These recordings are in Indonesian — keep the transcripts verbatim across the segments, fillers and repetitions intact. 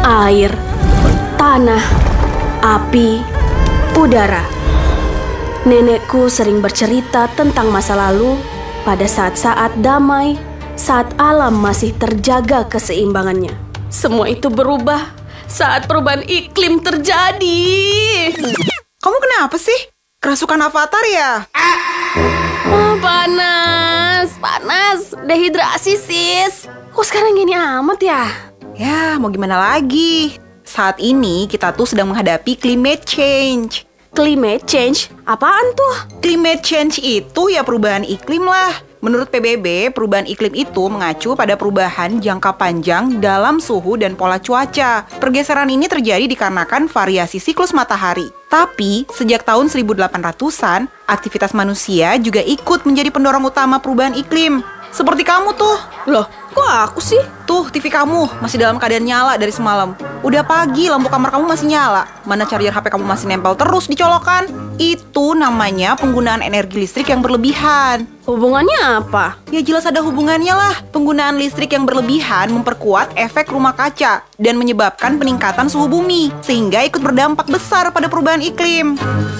air, tanah, api, udara. Nenekku sering bercerita tentang masa lalu pada saat-saat damai, saat alam masih terjaga keseimbangannya. Semua itu berubah saat perubahan iklim terjadi. Kamu kenapa sih? Kerasukan avatar ya? Oh, panas, panas, dehidrasi sis. Kok sekarang gini amat ya? Ya, mau gimana lagi? Saat ini kita tuh sedang menghadapi climate change. Climate change? Apaan tuh? Climate change itu ya perubahan iklim lah. Menurut P B B, perubahan iklim itu mengacu pada perubahan jangka panjang dalam suhu dan pola cuaca. Pergeseran ini terjadi dikarenakan variasi siklus matahari. Tapi, sejak tahun seribu delapan ratusan, aktivitas manusia juga ikut menjadi pendorong utama perubahan iklim. Seperti kamu tuh. Loh, kok aku sih? Tuh, T V kamu masih dalam keadaan nyala dari semalam. Udah pagi, lampu kamar kamu masih nyala. Mana charger H P kamu masih nempel terus di colokan. Itu namanya penggunaan energi listrik yang berlebihan. Hubungannya apa? Ya jelas ada hubungannya lah. Penggunaan listrik yang berlebihan memperkuat efek rumah kaca dan menyebabkan peningkatan suhu bumi, sehingga ikut berdampak besar pada perubahan iklim.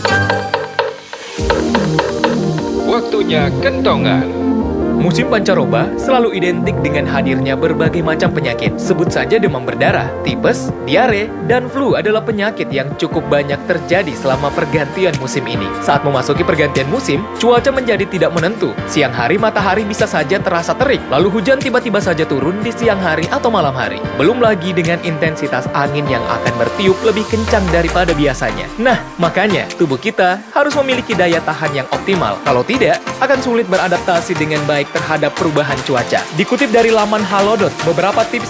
Waktunya kentongan. Musim pancaroba selalu identik dengan hadirnya berbagai macam penyakit. Sebut saja demam berdarah, tipes, diare, dan flu adalah penyakit yang cukup banyak terjadi selama pergantian musim ini. Saat memasuki pergantian musim, cuaca menjadi tidak menentu. Siang hari matahari bisa saja terasa terik, lalu hujan tiba-tiba saja turun di siang hari atau malam hari. Belum lagi dengan intensitas angin yang akan bertiup lebih kencang daripada biasanya. Nah, makanya tubuh kita harus memiliki daya tahan yang optimal. Kalau tidak, akan sulit beradaptasi dengan baik terhadap perubahan cuaca. Dikutip dari laman Halodoc, beberapa tips